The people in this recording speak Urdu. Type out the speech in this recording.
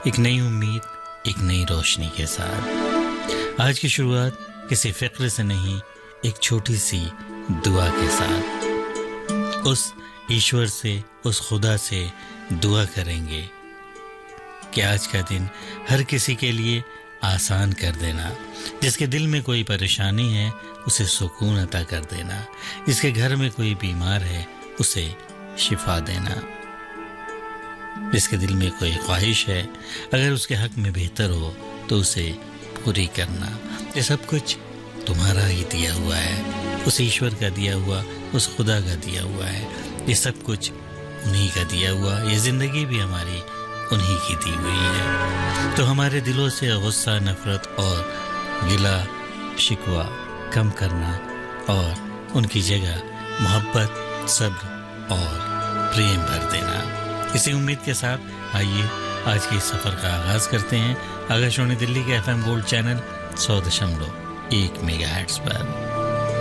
ایک نئی امید، ایک نئی روشنی کے ساتھ آج کی شروعات کسی فقر سے نہیں، ایک چھوٹی سی دعا کے ساتھ اس ایشور سے، اس خدا سے دعا کریں گے کہ آج کا دن ہر کسی کے لیے آسان کر دینا، جس کے دل میں کوئی پریشانی ہے اسے سکون عطا کر دینا، جس کے گھر میں کوئی بیمار ہے اسے شفا دینا، جس کے دل میں کوئی خواہش ہے اگر اس کے حق میں بہتر ہو تو اسے پوری کرنا۔ یہ سب کچھ تمہارا ہی دیا ہوا ہے، اس ایشور کا دیا ہوا، اس خدا کا دیا ہوا ہے، یہ سب کچھ انہی کا دیا ہوا، یہ زندگی بھی ہماری انہی کی دی ہوئی ہے۔ تو ہمارے دلوں سے غصہ، نفرت اور گلہ شکوہ کم کرنا اور ان کی جگہ محبت، صبر اور پریم بھر دینا۔ اسی امید کے ساتھ آئیے آج کے اس سفر کا آغاز کرتے ہیں آکاشوانی دلی کے FM gold channel 100.1 mega hertz پر۔